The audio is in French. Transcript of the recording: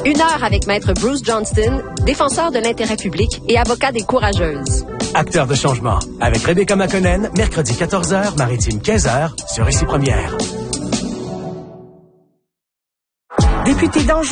1 heure avec Maître Bruce Johnston, défenseur de l'intérêt public et avocat des courageuses. Acteur de changement, avec Rebecca McConnell, mercredi 14h, maritime 15h, sur Ici Première. Député d'Anjou.